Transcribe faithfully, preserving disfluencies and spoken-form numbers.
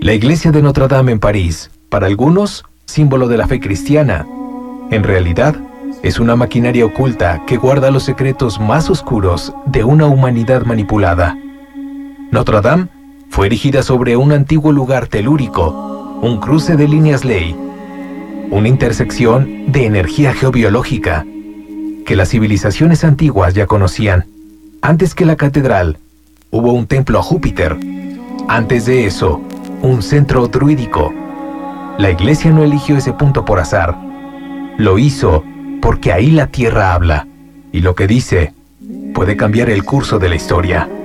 La iglesia de Notre Dame en París, para algunos, símbolo de la fe cristiana, en realidad es una maquinaria oculta que guarda los secretos más oscuros de una humanidad manipulada. Notre Dame fue erigida sobre un antiguo lugar telúrico, un cruce de líneas ley, una intersección de energía geobiológica que las civilizaciones antiguas ya conocían. Antes que la catedral, hubo un templo a Júpiter. Antes de eso, un centro druídico. La iglesia no eligió ese punto por azar. Lo hizo porque ahí la tierra habla, y lo que dice puede cambiar el curso de la historia.